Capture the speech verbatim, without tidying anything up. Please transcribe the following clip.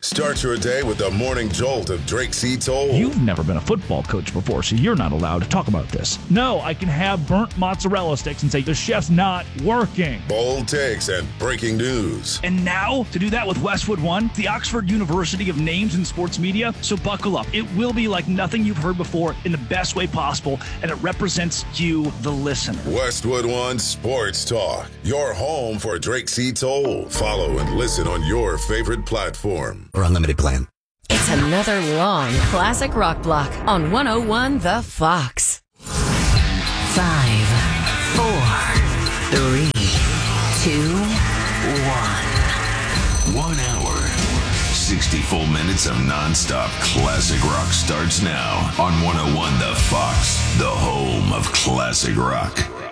Start your day with the morning jolt of Drake C. Toll. You've never been a football coach before, so you're not allowed to talk about this. No, I can have burnt mozzarella sticks and say the chef's not working. Bold takes and breaking news. And now, to do that with Westwood One, the Oxford University of names in sports media. So buckle up. It will be like nothing you've heard before in the best way possible, and it represents you, the listener. Westwood One Sports Talk, your home for Drake C. Toll. Follow and listen on your favorite platform. Or unlimited plan. It's another long classic rock block on one oh one The Fox. Five, four, three, two, one. One hour, sixty full minutes of nonstop classic rock starts now on one oh one The Fox, the home of classic rock.